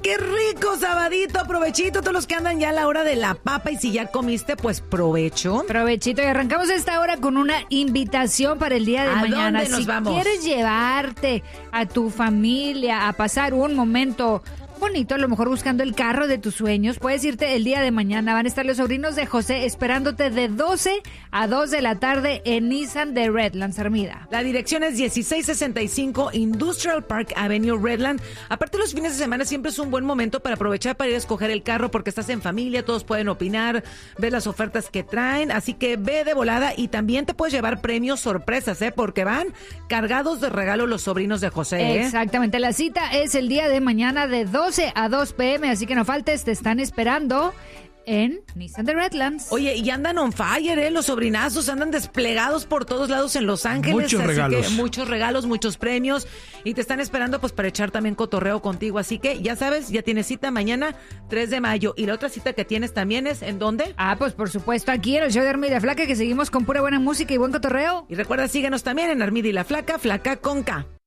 qué rico sabadito, provechito, todos los que andan ya a la hora de la papa, y si ya comiste, pues provecho. Provechito, y arrancamos esta hora con una invitación para el día de mañana. ¿Dónde nos vamos? Si quieres llevarte a tu familia a pasar un momento bonito, a lo mejor buscando el carro de tus sueños, puedes irte el día de mañana. Van a estar los sobrinos de José esperándote de 12 a 2 de la tarde en Nissan de Redlands, Armida. La dirección es 1665 Industrial Park Avenue, Redland. Aparte, los fines de semana siempre es un buen momento para aprovechar para ir a escoger el carro, porque estás en familia, todos pueden opinar, ver las ofertas que traen, así que ve de volada, y también te puedes llevar premios sorpresas, porque van cargados de regalo los sobrinos de José. Exactamente, la cita es el día de mañana de 12 a 2 p.m., así que no faltes, te están esperando en Nissan de Redlands. Oye, y andan on fire, los sobrinazos andan desplegados por todos lados en Los Ángeles. Muchos regalos. Que muchos regalos, muchos premios, y te están esperando pues para echar también cotorreo contigo. Así que ya sabes, ya tienes cita mañana 3 de mayo. Y la otra cita que tienes también es ¿en dónde? Pues por supuesto, aquí en el show de Armida y la Flaca, que seguimos con pura buena música y buen cotorreo. Y recuerda, síguenos también en Armida y la Flaca, Flaca con K.